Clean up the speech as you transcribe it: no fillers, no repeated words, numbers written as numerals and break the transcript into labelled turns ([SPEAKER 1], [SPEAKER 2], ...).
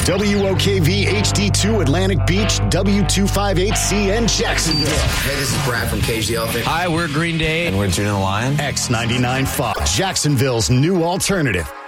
[SPEAKER 1] WOKV HD2 Atlantic Beach, W258CN Jacksonville.
[SPEAKER 2] Hey, this is Brad from Cage the Elephant.
[SPEAKER 3] Hi, we're Green Day.
[SPEAKER 4] And we're June the Lion.
[SPEAKER 1] X99 Fox, Jacksonville's new alternative.